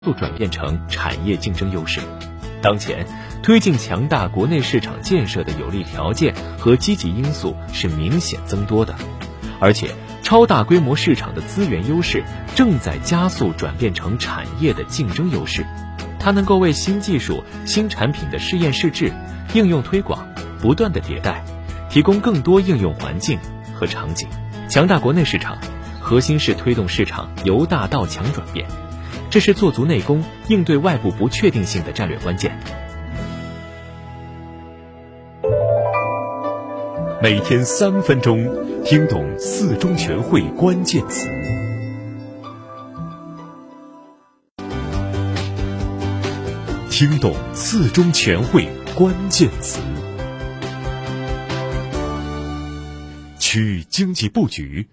速转变成产业竞争优势。当前，推进强大国内市场建设的有利条件和积极因素是明显增多的，而且超大规模市场的资源优势正在加速转变成产业的竞争优势。它能够为新技术、新产品的试验试制、应用推广不断的迭代，提供更多应用环境和场景。强大国内市场，核心是推动市场由大到强转变，这是做足内功、应对外部不确定性的战略关键。 每天3分钟，听懂4中全会关键词。听懂4中全会关键词。区域经济布局。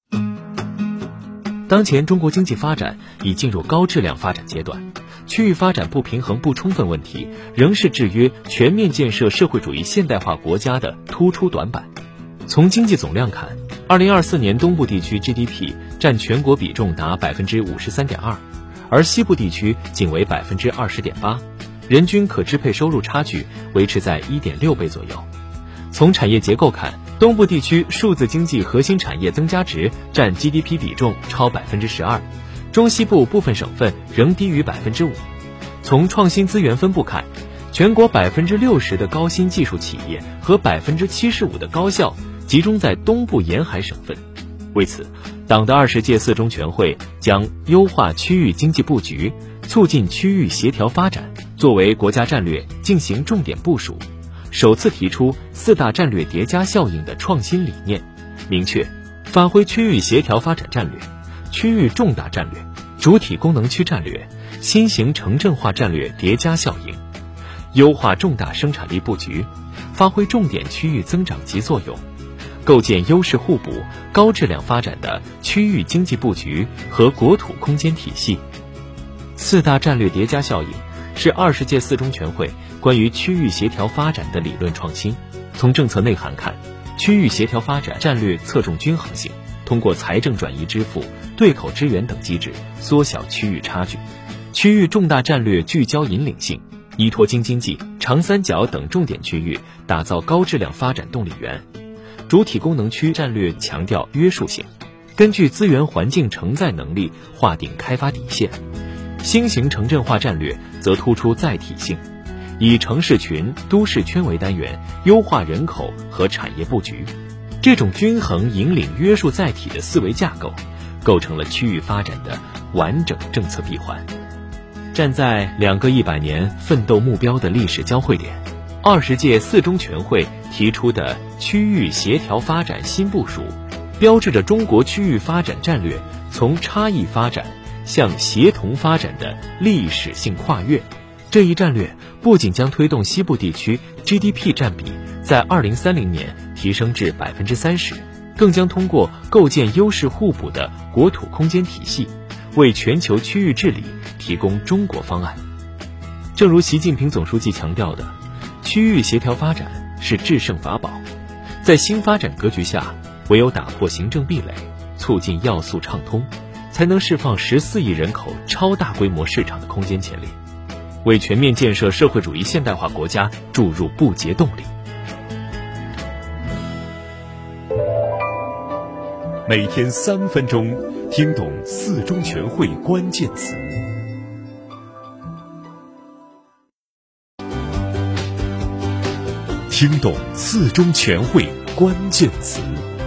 当前中国经济发展已进入高质量发展阶段，区域发展不平衡不充分问题仍是制约全面建设社会主义现代化国家的突出短板。从经济总量看，2024年东部地区 GDP 占全国比重达 53.2%， 而西部地区仅为 20.8%， 人均可支配收入差距维持在 1.6 倍左右。从产业结构看，东部地区数字经济核心产业增加值占 GDP 比重超 12%， 中西部部分省份仍低于 5%。 从创新资源分布看，全国 60% 的高新技术企业和 75% 的高校集中在东部沿海省份。为此，党的20届4中全会将优化区域经济布局、促进区域协调发展作为国家战略进行重点部署，首次提出4大战略叠加效应的创新理念，明确发挥区域协调发展战略、区域重大战略、主体功能区战略、新型城镇化战略叠加效应，优化重大生产力布局，发挥重点区域增长极作用，构建优势互补、高质量发展的区域经济布局和国土空间体系。4大战略叠加效应是20届4中全会关于区域协调发展的理论创新。从政策内涵看，区域协调发展战略侧重均衡性，通过财政转移支付、对口支援等机制缩小区域差距；区域重大战略聚焦引领性，依托京津冀、长三角等重点区域打造高质量发展动力源；主体功能区战略强调约束性，根据资源环境承载能力划定开发底线；新型城镇化战略则突出载体性，以城市群、都市圈为单元，优化人口和产业布局。这种均衡引领约束载体的思维架构，构成了区域发展的完整政策闭环。站在2个100年奋斗目标的历史交汇点，20届4中全会提出的区域协调发展新部署，标志着中国区域发展战略从差异发展向协同发展的历史性跨越。这一战略不仅将推动西部地区 GDP 占比在2030年提升至 30%， 更将通过构建优势互补的国土空间体系，为全球区域治理提供中国方案。正如习近平总书记强调的，区域协调发展是制胜法宝。在新发展格局下，唯有打破行政壁垒，促进要素畅通，才能释放14亿人口超大规模市场的空间潜力，为全面建设社会主义现代化国家注入不竭动力。 每天3分钟，听懂4中全会关键词。听懂4中全会关键词，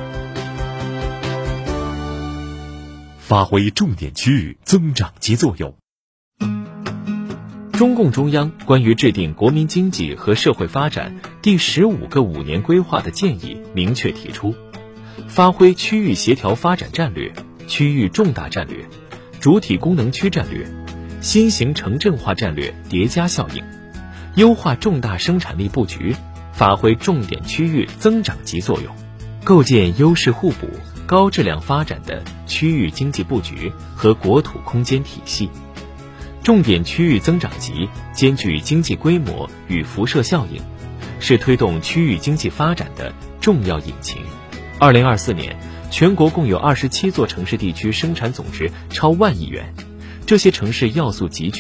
发挥重点区域增长极作用。 中共中央关于制定国民经济和社会发展第15个5年规划的建议明确提出，发挥区域协调发展战略、区域重大战略、主体功能区战略、新型城镇化战略叠加效应，优化重大生产力布局，发挥重点区域增长极作用，构建优势互补、高质量发展的区域经济布局和国土空间体系。重点区域增长极兼具经济规模与辐射效应，是推动区域经济发展的重要引擎。2024年，全国共有27座城市地区生产总值超1万亿元， 这些城市要素集聚。